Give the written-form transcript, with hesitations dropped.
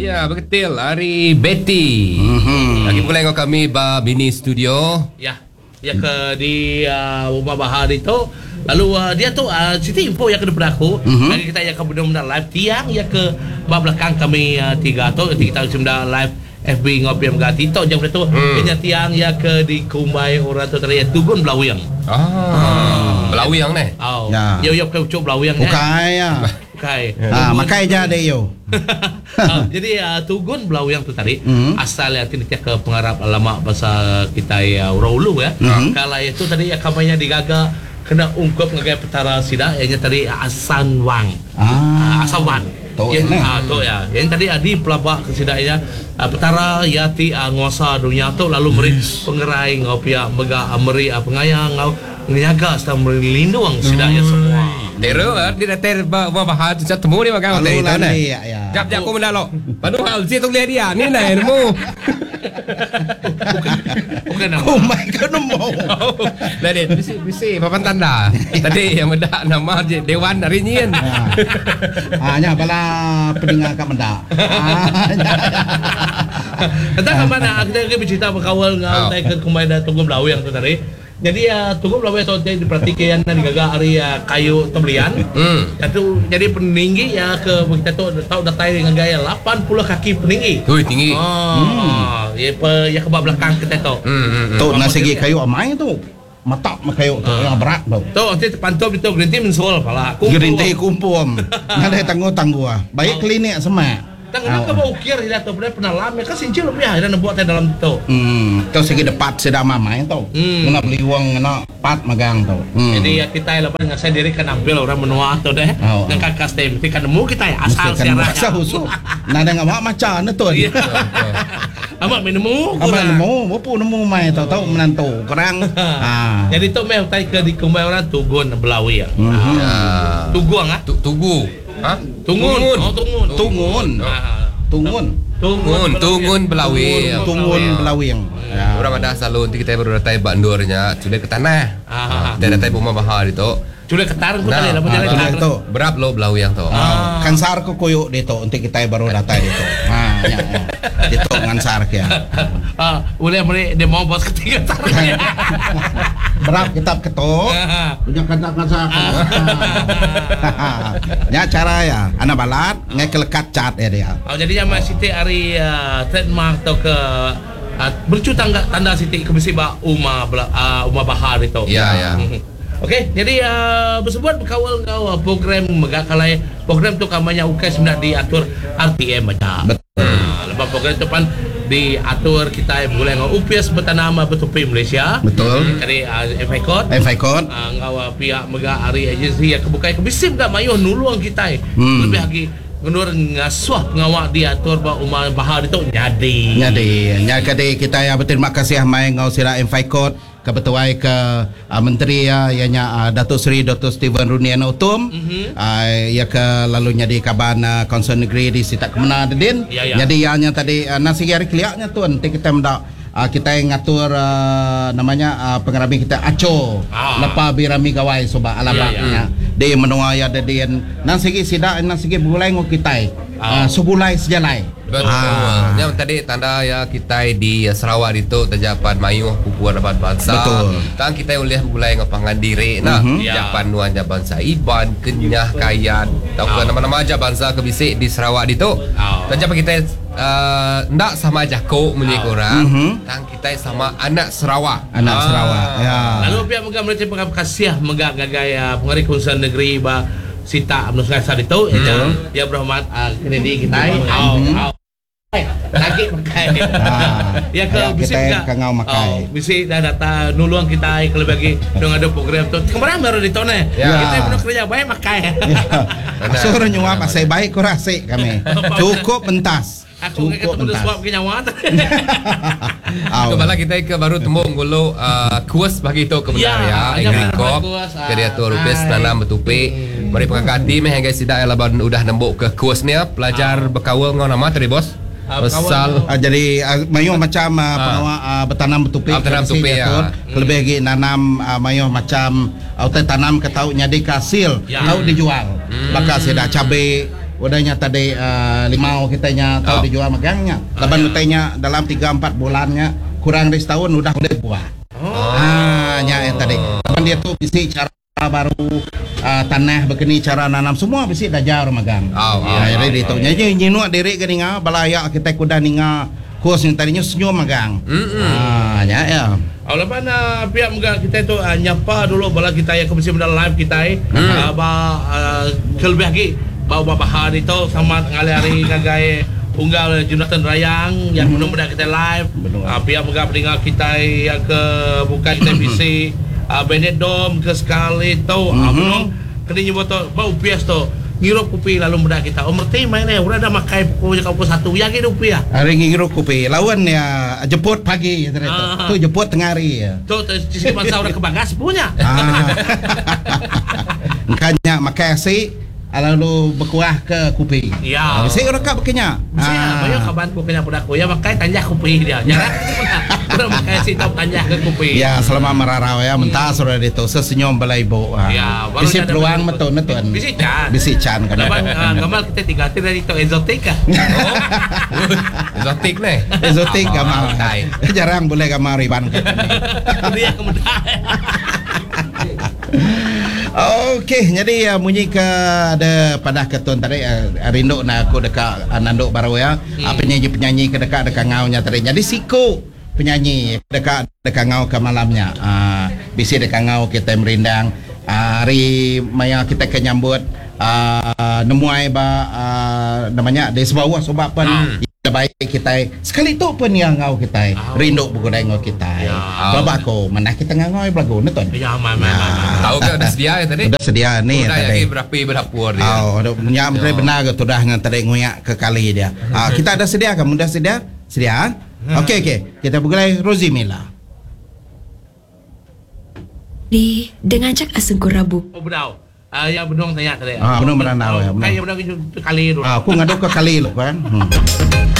Ya, betul. Hari Betty. Lagi mulai dengan kami Bini Studio. Ya, ke di rumah Bahar itu. Lalu dia tu cerita info yang kena berlaku. Lagi kita yang benar-benar live tiang yang ke belakang kami tiga tu. Nanti kita sudah live FB ngopi dengan TikTok jam itu. Kena tiang yang ke di Kumbai orang tu tadi Tugun Belawiyang. Belawiyang ni. Yo ke ucap Belawiyang ni. Bukai ya. Bukai. Makai je ada yo. Jadi Tugun Belawiyang tu tadi asal yang kita ke pengarap lama bahasa kita orang Ulu ya. Kalau itu tadi kampanye digaga kena ungkap ngagai petara sida yang tadi Asan Wang. Asan Wang. Ya. Yang tadi adi pelabak ke sidanya petara yati nguasa dunia tu lalu beri pengerai ngau pihak mega ameri pengayang ngau nyaga sedang melindung sidanya semua. Dero dia dah bahar tu temu dia makan hotel itu nah. Jap aku mendalo. Padu hal si tu lihat dia. Ni nah nemu. Bukan nama. Oh my god nemu. Dari bisi papan tanda. Tadi yang mendak nama Dewan hari nyian. Nya bala pendengar kat mendak. Entah ke mana kita bercerita berkawal ngau naik ke Kumbai dah Tunggu Belawiyang tu tadi. Jadi Tunggu Belawiyang tu jadi diperhatikan di gaga hari kayu tebelian. Itu jadi peninggi ya ke kita tu tahu datai dengan gaya 80 kaki peninggi. Ui tinggi. Ya ke belakang kita tu. Tu nasi kayu amai tu. Matak kayu tu yang berat tu. Tu nanti pantau itu gerinti mensul pala. Gerinti kumpul. Ada tangguh-tangguh. Baik klinik semak. Tengah ke bau ukir dia tu pernah lama kan sincil lebih dia nak buat dalam tu. Tu segi depat sedang mamai tu. Kena beli uang kena pat magang tu. Jadi kita lepas ngasih diri kan ambil orang menua tu deh. Dengan custom mesti kan nemu kita asal siaran. Asal usul. Nada ngah macam tu. Amak nemu. Amak nemu, bopo nemu mai tahu menantu kerang. Jadi tu meh utai ke di Kumbai orang Tugun Belawiyang. Tuguang Tugu. Tungun. Tungun Belawiyang. Tungun Belawiyang. Orang ada salon kita baru datang bandurnya sudah ke tanah. Kita datang rumah Bahar itu. Sudah ketar ku tadi lah jalan tu. Berap lo Belawiyang tu. Kansar ko koyo dito untuk kita baru datang dito. Dito ngansar kaya. Boleh dia mau bos ketiga tar. Berap kitab ketok. Punya kata ngansar. Ya cara ya. Anak balat ngai kelekat cat ya dia. Jadinya Mas Siti hari trademark atau ke bercu tanda Siti ke besi Uma Bahar itu. Ya. Okey, jadi bersebuah berkawal kau program megakalai program tu kampanye UKAI sebenarnya diatur RTM macam. Betul. Lepas program tu pan diatur kita boleh ngau UPS bertanam betupi Malaysia. Betul. Dari FICOT. Ngau pihak mega hari agensi yang kebukai kebisim dah mayuh nuluang kita. Lebih lagi ngenur ngasuh pengawak diatur Uma Bahar itu nyadi kita ya berterima kasih mai ngau sira FICOT kebetuai ke menteri ianya Datuk Seri Dr. Steven Runiana Utum ya ke lalunya di Kaban Konsul Negeri di Sitak Kemena Dedin. Jadi ianya tadi nasi hari keliaknya tu nanti kita mendak kita ngatur namanya pengerami kita Aco lepas birami gawai soba alabaknya dia menua ya dedin nang segi sidak nang segi bulai ngo kita subulai sejalai. Betul. Yang tadi tanda ya kita di Sarawak itu terjapan mayuh pupuan dapat bangsa. Betul. Tang kita boleh mulai ngapangan diri japan nuan jaban Saiban Kenyah Kayan tahu ke nama-nama aja bangsa kebisik di Sarawak itu. Terjapan kita ndak sama jako milik orang. Tang kita sama anak Sarawak. Ya. Lalu pihak megah mereka kasih megah gaya pengari Konsul Negeri Sita Abnus Ngasar itu dia berhormat Kennedy kita lagi makai ya ke bisi kangau makai bisi dah data nuluang kita kalau bagi dong ada program tu kemarin baru di tone kita penuh kerja baik makai suruh nyuap saya baik kurasi kami cukup pentas aku ketemu dah suap ke nyawa kembali kita ke baru tembung gulu kuas bagi itu kebenar ya Agrikop kreator rupes nanam betupi mari pengangkati meh guys tidak laban udah nembuk ke kuas ni pelajar berkawal ngau nama tadi bos besal jadi mayuh macam pengawak bertanam betupi ya. Lebih lagi nanam mayuh macam tanam ke tahu nyadi hasil tahu dijual bakal sedak cabai udahnya tadi limau kitanya tahu dijual magangnya. Laban utainya dalam 3-4 bulannya kurang dari setahun udah buah. Nya yang tadi. Laban dia tuh bisa cara baru tanah begini cara nanam semua bisa dajar magang. Jadi itu nyanyi nyinu diri geninga balaya kita kuda ninga kos yang tadinya senyum magang. Ya. Lepas pihak muka kita itu nyapa dulu bala kita yang kemisi benda live kita kelebih lagi bawa bahan itu sama ngali-hari ngagai unggal Jonathan Rayang yang mudah-mudahan kita live. Pihak muka peninggal kita yang ke buka kita bisi Bennett Dom ke sekali tu kena nyebut tu bau pias tu ngirok kopi lalu mudah kita merti main udah ada makai pokoknya kau satu yang gitu rupiah hari ngirok kopi lawan ya jemput pagi ternyata tu jemput tengah hari ya tu sisi masa udah kebagas punya makanya makai si lalu berkuah ke kopi ya bisa orang kak bekenya banyak kaban ku kena pudaku ya makai tanjah kopi dia jarang udah makai si tahu tanjah ke kopi ya selama merarau ya mentah sudah itu sesenyum balai bo ya bisa peluang metun bisa can kan gamal kita tinggal dari itu exotic Exotik nih. Exotic gamal jarang boleh gamal riban dia kemudian Okey, jadi munyi ke ada pada ketun tadi rindu nak aku dekat Nanduk baru ya. Penyanyi-penyanyi ke dekat ngaunya tadi. Jadi siku penyanyi dekat ngau ke malamnya. Bisi dekat ngau kita merindang hari maya kita ke nyambut nemuai namanya di sebuah sobapan baik kita sekali tu pun yang ngau kita rindu buku ngau kita babak ko mana kita ngau belagu neton ya tahu ke udah sedia ya tadi udah sedia nih udah tadi berapa berdapur dia nya benar ke sudah ngan tadi ngoyak ke kali dia kita ada sedia kamu dah sedia okey kita mulai Rosie Mila di dengan cak asengku rabu bedau yang benong tanya tadi benong beranau ya kayak benong kali dulu aku ngaduk ke kali lu kan